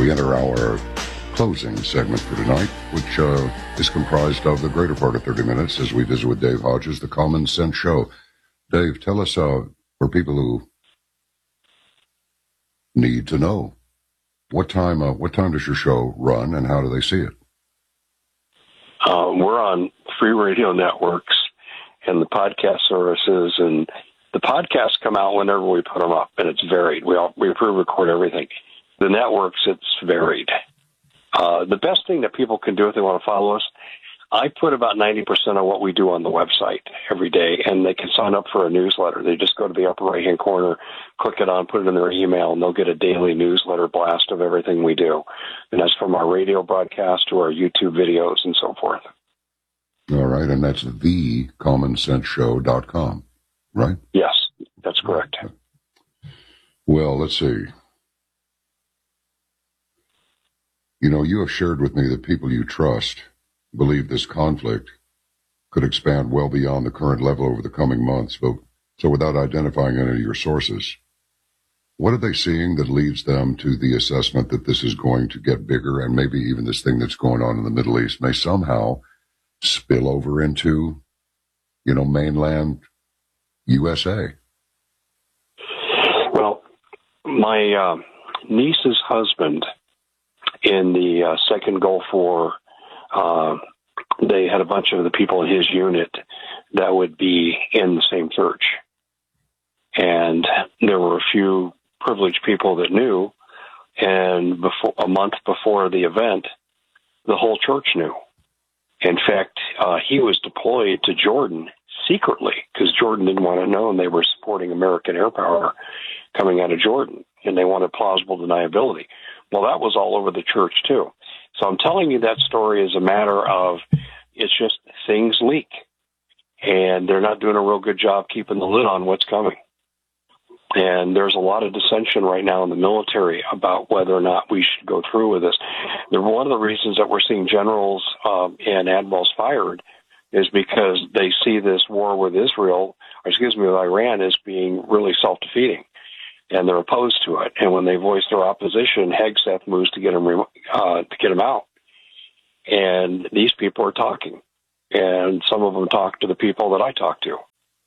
we enter our closing segment for tonight, which is comprised of the greater part of 30 minutes as we visit with Dave Hodges, the Common Sense Show. Dave, tell us, for people who need to know, what time does your show run and how do they see it? We're on 3 radio networks and the podcast services, and the podcasts come out whenever we put them up, and it's varied. We pre-record everything. The networks, it's varied. The best thing that people can do if they want to follow us, I put about 90% of what we do on the website every day, and they can sign up for a newsletter. They just go to the upper right-hand corner, click it on, put it in their email, and they'll get a daily newsletter blast of everything we do. And that's from our radio broadcast to our YouTube videos and so forth. All right, and that's thecommonsenseshow.com, right? Yes, that's correct. Well, let's see. You know, you have shared with me that people you trust believe this conflict could expand well beyond the current level over the coming months. So without identifying any of your sources, what are they seeing that leads them to the assessment that this is going to get bigger, and maybe even this thing that's going on in the Middle East may somehow spill over into, mainland USA? Well, my niece's husband in the second Gulf War, they had a bunch of the people in his unit that would be in the same church. And there were a few privileged people that knew, and a month before the event, the whole church knew. In fact, he was deployed to Jordan secretly because Jordan didn't want to know, and they were supporting American air power coming out of Jordan, and they wanted plausible deniability. Well, that was all over the church, too. So I'm telling you that story is a matter of, it's just things leak, and they're not doing a real good job keeping the lid on what's coming. And there's a lot of dissension right now in the military about whether or not we should go through with this. One of the reasons that we're seeing generals and admirals fired is because they see this war with with Iran as being really self-defeating, and they're opposed to it. And when they voice their opposition, Hegseth moves to get them out. And these people are talking, and some of them talk to the people that I talk to.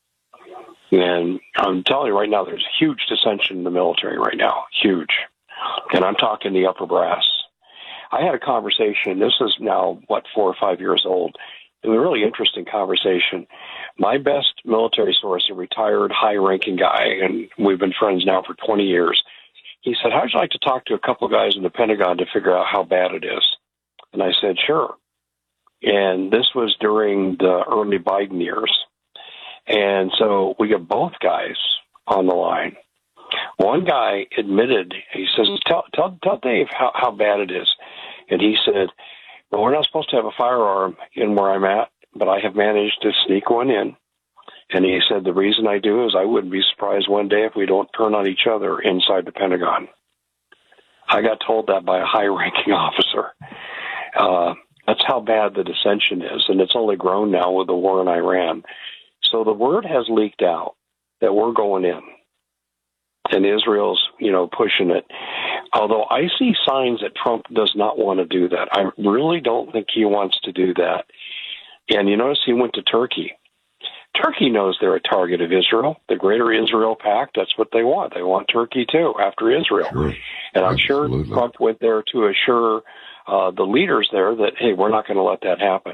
And I'm telling you right now, there's huge dissension in the military right now, huge. And I'm talking the upper brass. I had a conversation, this is now, 4 or 5 years old. It was a really interesting conversation. My best military source, a retired high-ranking guy, and we've been friends now for 20 years, he said, how'd you like to talk to a couple guys in the Pentagon to figure out how bad it is? And I said, sure. And this was during the early Biden years. And so we got both guys on the line. One guy admitted, he says, tell Dave how bad it is. And he said, well, we're not supposed to have a firearm in where I'm at, but I have managed to sneak one in. And he said, the reason I do is I wouldn't be surprised one day if we don't turn on each other inside the Pentagon. I got told that by a high-ranking officer. That's how bad the dissension is, and it's only grown now with the war in Iran. So the word has leaked out that we're going in, and Israel's, pushing it. Although I see signs that Trump does not want to do that. I really don't think he wants to do that. And you notice he went to Turkey. Turkey knows they're a target of Israel. The Greater Israel Pact, that's what they want. They want Turkey, too, after Israel. Sure. And I'm sure Trump went there to assure the leaders there that, hey, we're not going to let that happen.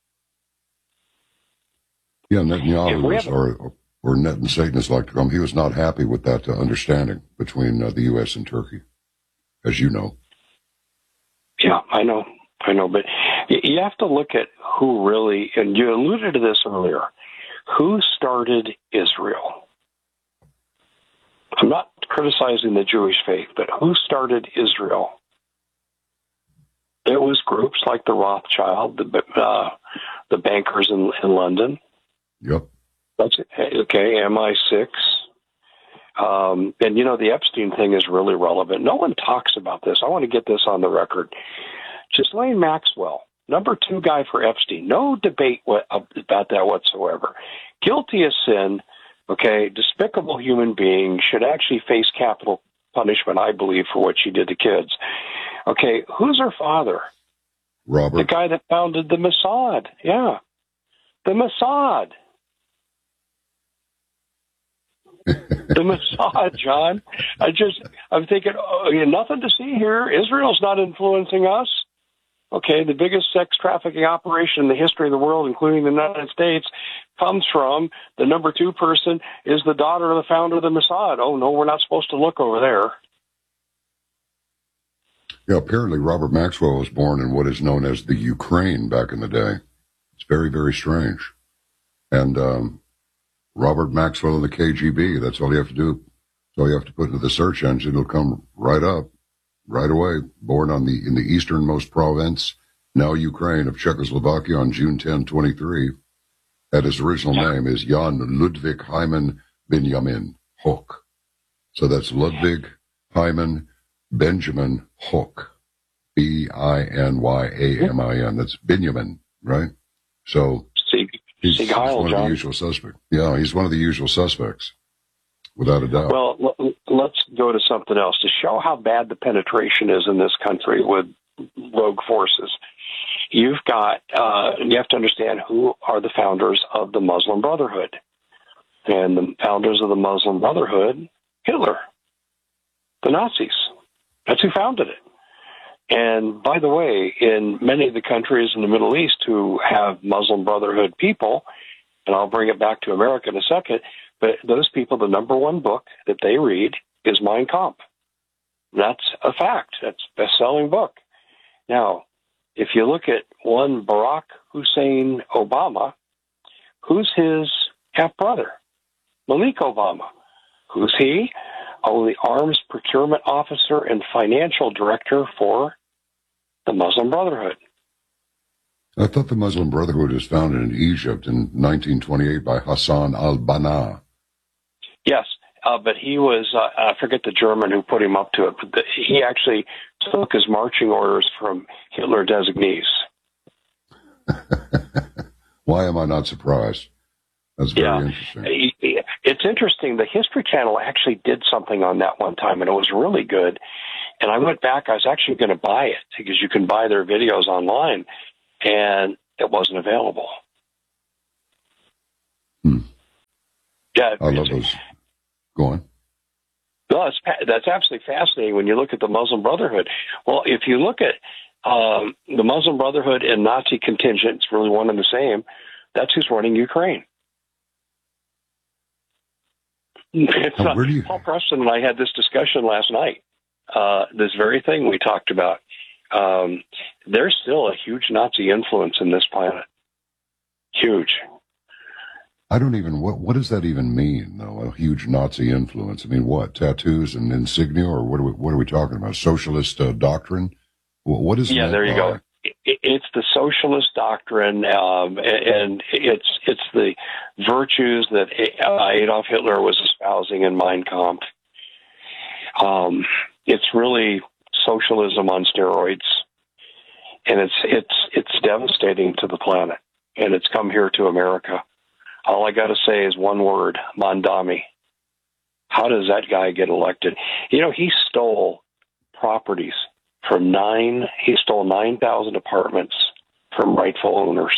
Yeah, Netanyahu or Net and Satanists like to come. He was not happy with that understanding between the U.S. and Turkey, as you know. Yeah, I know. But you have to look at who really, and you alluded to this earlier, who started Israel? I'm not criticizing the Jewish faith, but who started Israel? It was groups like the Rothschild, the bankers in London. Yep. That's okay. MI6. And, the Epstein thing is really relevant. No one talks about this. I want to get this on the record. Ghislaine Maxwell, number 2 guy for Epstein. No debate about that whatsoever. Guilty as sin, okay, despicable human being, should actually face capital punishment, I believe, for what she did to kids. Okay, who's her father? Robert. The guy that founded the Mossad. Yeah, the Mossad. The Mossad, John. I'm thinking, nothing to see here. Israel's not influencing us. Okay, the biggest sex trafficking operation in the history of the world, including the United States, comes from the number 2 person is the daughter of the founder of the Mossad. Oh, no, we're not supposed to look over there. Yeah, apparently Robert Maxwell was born in what is known as the Ukraine back in the day. It's very, very strange. And Robert Maxwell and the KGB, that's all you have to do. That's all you have to put into the search engine. It'll come right up, right away. Born in the easternmost province, now Ukraine, of Czechoslovakia on June 10, 23. And his original name is Jan Ludwig Hyman Benjamin Hoch. So that's Ludwig Hyman Benjamin Hoch. Binyamin. That's Benjamin, right? So he's one of the usual suspects. Yeah, he's one of the usual suspects, without a doubt. Well, let's go to something else to show how bad the penetration is in this country with rogue forces. You have to understand who are the founders of the Muslim Brotherhood. And the founders of the Muslim Brotherhood, Hitler, the Nazis. That's who founded it. And by the way, in many of the countries in the Middle East who have Muslim Brotherhood people, and I'll bring it back to America in a second, but those people, the number 1 book that they read is Mein Kampf. That's a fact. That's a best-selling book. Now, if you look at one Barack Hussein Obama, who's his half-brother? Malik Obama. Who's he? Oh, the arms procurement officer and financial director for the Muslim Brotherhood. I thought the Muslim Brotherhood was founded in Egypt in 1928 by Hassan al-Banna. Yes, but he was, I forget the German who put him up to it, but he actually took his marching orders from Hitler designees. Why am I not surprised? That's very interesting. It's interesting. The History Channel actually did something on that one time, and it was really good. And I went back. I was actually going to buy it because you can buy their videos online, and it wasn't available. Yeah, I love those. Go on. No, that's absolutely fascinating when you look at the Muslim Brotherhood. Well, if you look at the Muslim Brotherhood and Nazi contingent, it's really one and the same. That's who's running Ukraine. Paul Preston and I had this discussion last night. This very thing we talked about. There's still a huge Nazi influence in this planet. Huge. I don't even, what does that even mean, though? A huge Nazi influence? I mean, what? Tattoos and insignia, or what are we talking about? Socialist doctrine? What is that? Yeah, there you go. It's the socialist doctrine, and it's the virtues that Adolf Hitler was espousing in Mein Kampf. It's really socialism on steroids, and it's devastating to the planet, and it's come here to America. All I got to say is one word: Mondami. How does that guy get elected? He stole properties he stole 9,000 apartments from rightful owners.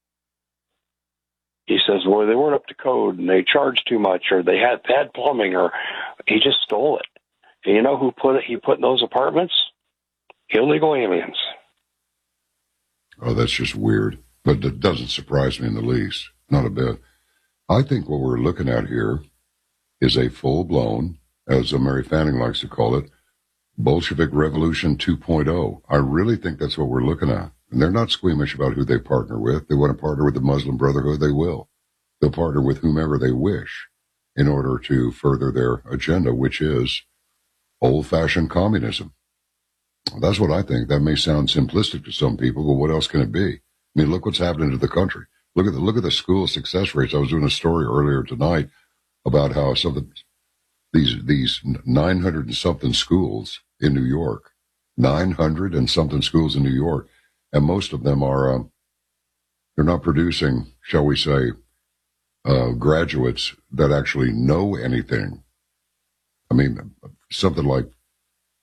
He says, well, they weren't up to code and they charged too much, or they had bad plumbing, or he just stole it. And you know who he put in those apartments? Illegal aliens. Oh, that's just weird. But it doesn't surprise me in the least. Not a bit. I think what we're looking at here is a full-blown, as Mary Fanning likes to call it, Bolshevik Revolution 2.0. I really think that's what we're looking at. And they're not squeamish about who they partner with. They want to partner with the Muslim Brotherhood, they will. They'll partner with whomever they wish in order to further their agenda, which is old-fashioned communism. That's what I think. That may sound simplistic to some people, but what else can it be? I mean, look what's happening to the country. Look at the school success rates. I was doing a story earlier tonight about how these 900 and something schools in New York, 900 and something schools in New York, and most of them are, they're not producing, shall we say, graduates that actually know anything. I mean, something like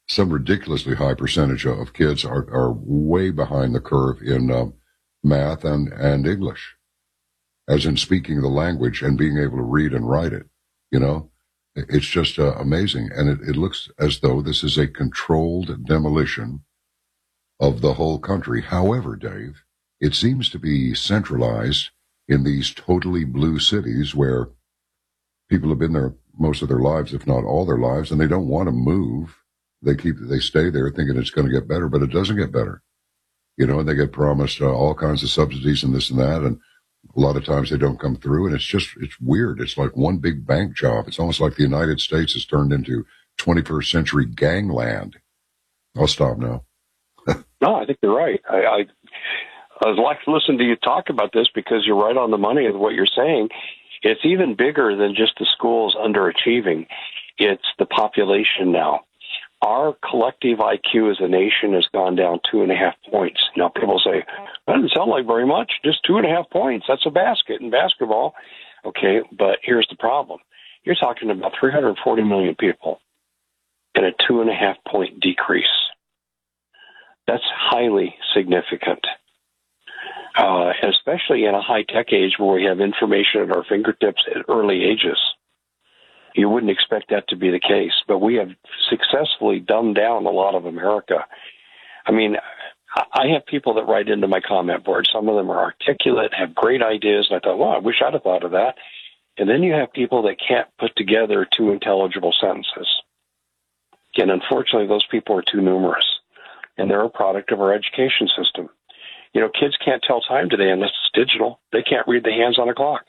some ridiculously high percentage of kids are way behind the curve in math and English, as in speaking the language and being able to read and write it. You know, it's just amazing. And it looks as though this is a controlled demolition of the whole country. However, Dave, it seems to be centralized in these totally blue cities where people have been there most of their lives, if not all their lives, and they don't want to move. They stay there thinking it's going to get better, but it doesn't get better. You know, and they get promised all kinds of subsidies and this and that, and a lot of times they don't come through, and it's weird. It's like one big bank job. It's almost like the United States has turned into 21st century gangland. I'll stop now. No, I think you're right. I would like to listen to you talk about this because you're right on the money with what you're saying. It's even bigger than just the schools underachieving. It's the population now. Our collective IQ as a nation has gone down 2.5 points. Now, people say, that doesn't sound like very much, just 2.5 points. That's a basket in basketball. Okay, but here's the problem. You're talking about 340 million people and a 2.5 point decrease. That's highly significant, especially in a high-tech age where we have information at our fingertips at early ages. You wouldn't expect that to be the case, but we have successfully dumbed down a lot of America. I mean, I have people that write into my comment board. Some of them are articulate, have great ideas, and I thought, well, I wish I'd have thought of that. And then you have people that can't put together two intelligible sentences. And unfortunately, those people are too numerous, and they're a product of our education system. You know, kids can't tell time today unless it's digital. They can't read the hands on a clock.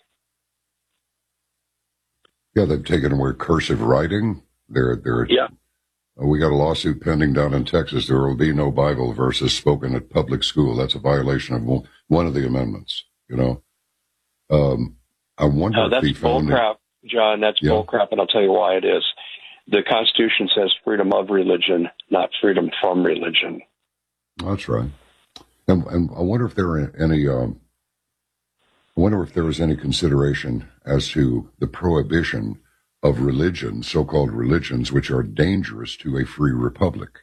Yeah, they've taken away cursive writing. Yeah. We got a lawsuit pending down in Texas. There will be no Bible verses spoken at public school. That's a violation of one of the amendments. You know, I wonder. That's bullcrap, John. That's bullcrap, and I'll tell you why it is. The Constitution says freedom of religion, not freedom from religion. That's right. And I wonder if there are any. I wonder if there was any consideration as to the prohibition of religions, so-called religions, which are dangerous to a free republic.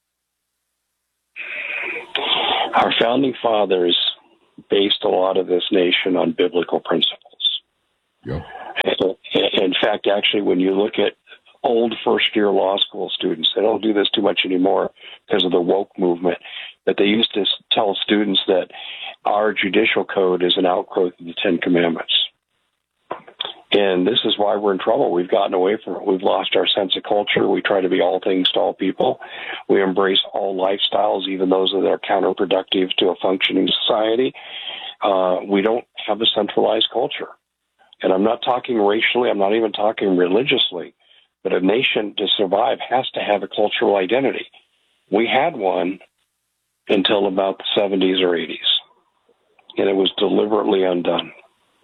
Our founding fathers based a lot of this nation on biblical principles. Yep. In fact, actually, when you look at old first-year law school students, they don't do this too much anymore because of the woke movement, but they used to tell students that our judicial code is an outgrowth of the Ten Commandments. And this is why we're in trouble. We've gotten away from it. We've lost our sense of culture. We try to be all things to all people. We embrace all lifestyles, even those that are counterproductive to a functioning society. We don't have a centralized culture. And I'm not talking racially. I'm not even talking religiously. But a nation to survive has to have a cultural identity. We had one until about the 70s or 80s. And it was deliberately undone.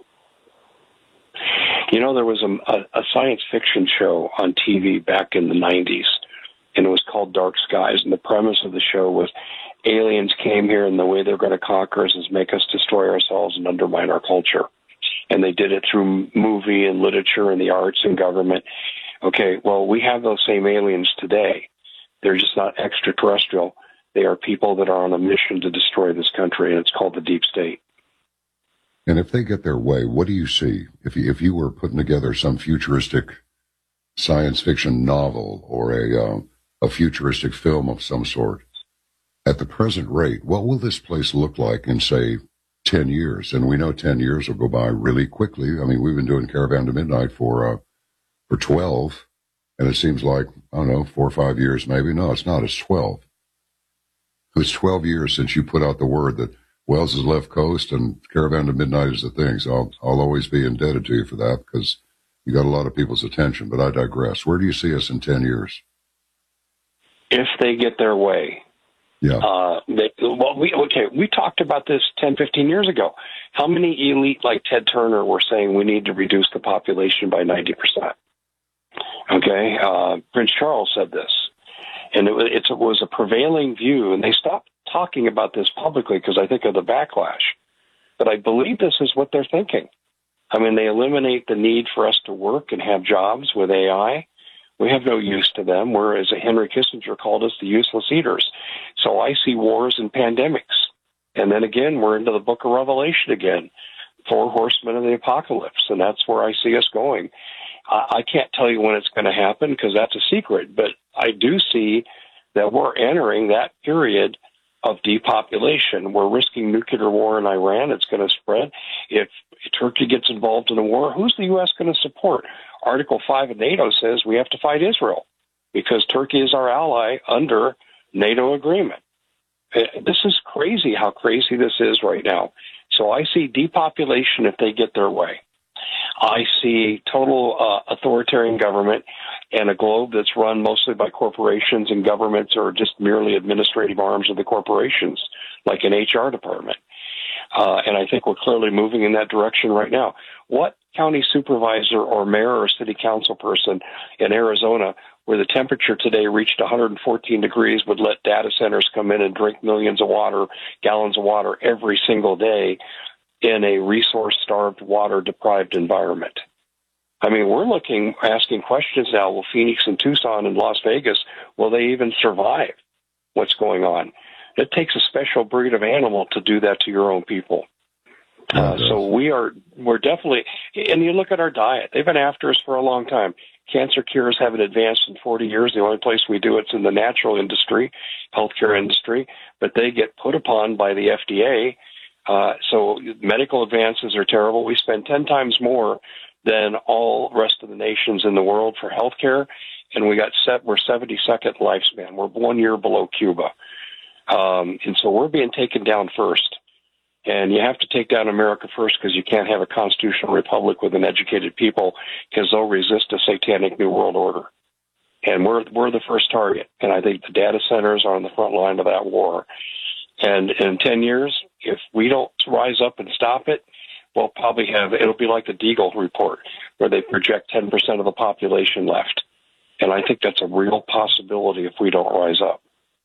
You know, there was a science fiction show on TV back in the 90s, and it was called Dark Skies. And the premise of the show was aliens came here, and the way they're going to conquer us is make us destroy ourselves and undermine our culture. And they did it through movie and literature and the arts and government. Okay, well, we have those same aliens today. They're just not extraterrestrial. They are people that are on a mission to destroy this country, and it's called the Deep State. And if they get their way, what do you see? If you were putting together some futuristic science fiction novel or a futuristic film of some sort, at the present rate, what will this place look like in, say, 10 years? And we know 10 years will go by really quickly. I mean, we've been doing Caravan to Midnight for 12, and it seems like, I don't know, 4 or 5 years maybe. No, it's not. It's 12. It's 12 years since you put out the word that Wells is left coast and Caravan to Midnight is the thing. So I'll always be indebted to you for that because you got a lot of people's attention. But I digress. Where do you see us in 10 years? If they get their way. Yeah. We talked about this 10, 15 years ago. How many elite like Ted Turner were saying we need to reduce the population by 90%? Okay. Prince Charles said this. And it was a prevailing view, and they stopped talking about this publicly because I think of the backlash. But I believe this is what they're thinking. I mean, they eliminate the need for us to work and have jobs with AI. We have no use to them. We're, as Henry Kissinger called us, the useless eaters. So I see wars and pandemics. And then again, we're into the book of Revelation again, 4 horsemen of the apocalypse, and that's where I see us going. I can't tell you when it's going to happen because that's a secret, but I do see that we're entering that period of depopulation. We're risking nuclear war in Iran. It's going to spread. If Turkey gets involved in a war, who's the U.S. going to support? Article 5 of NATO says we have to fight Israel because Turkey is our ally under NATO agreement. This is crazy how crazy this is right now. So I see depopulation if they get their way. I see total authoritarian government and a globe that's run mostly by corporations, and governments are just merely administrative arms of the corporations, like an HR department. And I think we're clearly moving in that direction right now. What county supervisor or mayor or city council person in Arizona, where the temperature today reached 114 degrees, would let data centers come in and drink millions of gallons of water every single day in a resource-starved, water-deprived environment? I mean, we're asking questions now. Will Phoenix and Tucson and Las Vegas, will they even survive what's going on? It takes a special breed of animal to do that to your own people. So we're definitely, and you look at our diet, they've been after us for a long time. Cancer cures haven't advanced in 40 years. The only place we do it's in the natural industry, healthcare industry, but they get put upon by the FDA. So medical advances are terrible. We spend 10 times more than all rest of the nations in the world for healthcare, and we're 72nd lifespan. We're 1 year below Cuba. And so we're being taken down first. And you have to take down America first because you can't have a constitutional republic with an educated people because they'll resist a satanic new world order. And we're the first target. And I think the data centers are on the front line of that war. And in 10 years, if we don't rise up and stop it, we'll probably it'll be like the Deagle report where they project 10% of the population left. And I think that's a real possibility if we don't rise up.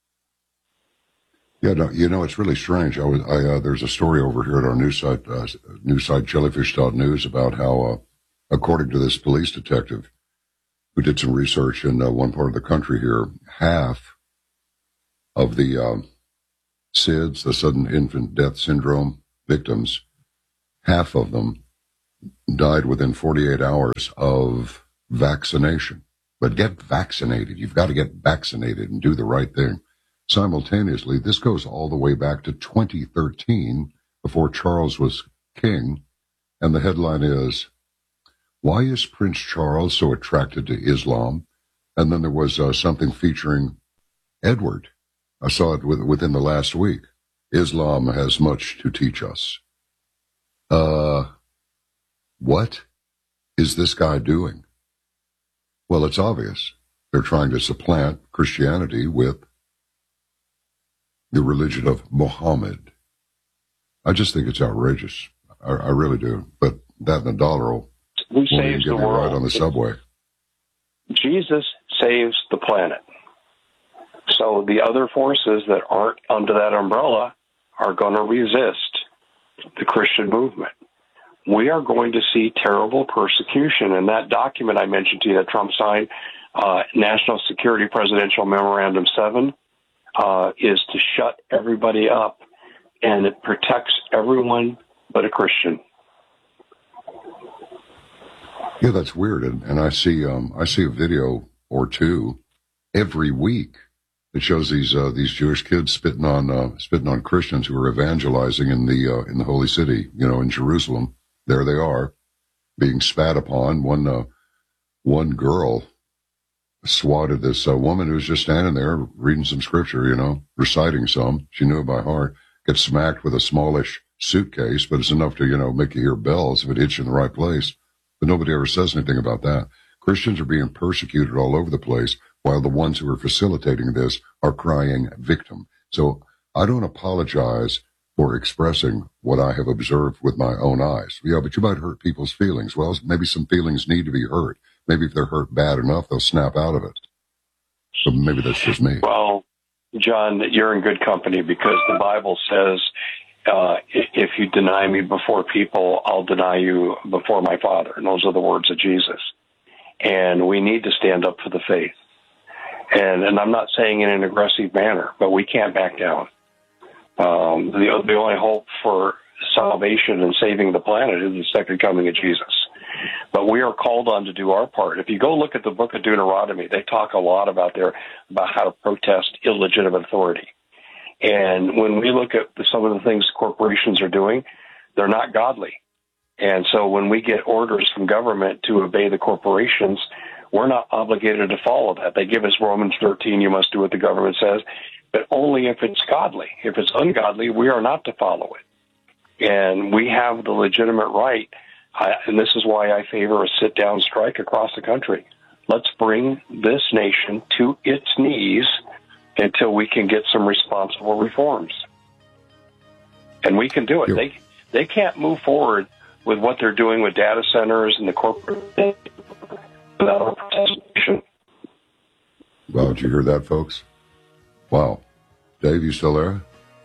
Yeah, no, it's really strange. There's a story over here at our news site, jellyfish.news, about how, according to this police detective who did some research in one part of the country here, half of the SIDS, the sudden infant death syndrome victims, half of them died within 48 hours of vaccination. But get vaccinated. You've got to get vaccinated and do the right thing. Simultaneously, this goes all the way back to 2013, before Charles was king, and the headline is, "Why is Prince Charles so attracted to Islam?" And then there was something featuring Edward. I saw it within the last week. Islam has much to teach us. What is this guy doing? Well, it's obvious. They're trying to supplant Christianity with the religion of Muhammad. I just think it's outrageous. I really do. But that and a dollar will saves the world. Right on the subway. Jesus saves the planet. So the other forces that aren't under that umbrella are going to resist the Christian movement. We are going to see terrible persecution. And that document I mentioned to you that Trump signed, National Security Presidential Memorandum 7, is to shut everybody up, and it protects everyone but a Christian. Yeah, that's weird. And I see a video or two every week that shows these Jewish kids spitting on Christians who are evangelizing in the holy city, in Jerusalem. There they are, being spat upon. One girl swatted this woman who was just standing there reading some scripture, reciting some. She knew it by heart. Gets smacked with a smallish suitcase, but it's enough to, make you hear bells if it hits you in the right place. But nobody ever says anything about that. Christians are being persecuted all over the place, while the ones who are facilitating this are crying victim. So I don't apologize for expressing what I have observed with my own eyes. Yeah, but you might hurt people's feelings. Well, maybe some feelings need to be hurt. Maybe if they're hurt bad enough, they'll snap out of it. So maybe that's just me. Well, John, you're in good company because the Bible says, if you deny me before people, I'll deny you before my Father. And those are the words of Jesus. and we need to stand up for the faith. And I'm not saying in an aggressive manner, but we can't back down. The only hope for salvation and saving the planet is the second coming of Jesus. But we are called on to do our part. If you go look at the book of Deuteronomy, they talk a lot about how to protest illegitimate authority. And when we look at some of the things corporations are doing, they're not godly. And so when we get orders from government to obey the corporations, we're not obligated to follow that. They give us Romans 13, you must do what the government says, but only if it's godly. If it's ungodly, we are not to follow it. And we have the legitimate right, and this is why I favor a sit-down strike across the country. Let's bring this nation to its knees until we can get some responsible reforms. And we can do it. They can't move forward with what they're doing with data centers and the corporate without our participation. Well, did you hear that, folks? Wow. Dave, you still there?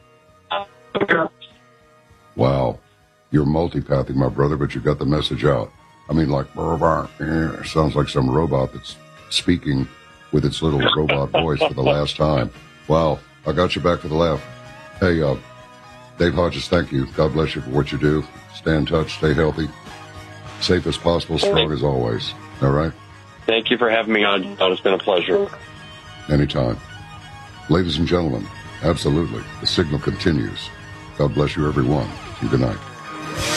Wow. You're multipathing, my brother, but you got the message out. I mean, like, it sounds like some robot that's speaking with its little robot voice for the last time. Wow. I got you back for the laugh. Hey, Dave Hodges, thank you. God bless you for what you do. Stay in touch. Stay healthy. Safe as possible. Strong as always. All right? Thank you for having me on. It's been a pleasure. Anytime. Ladies and gentlemen, absolutely. The signal continues. God bless you, everyone. Good night.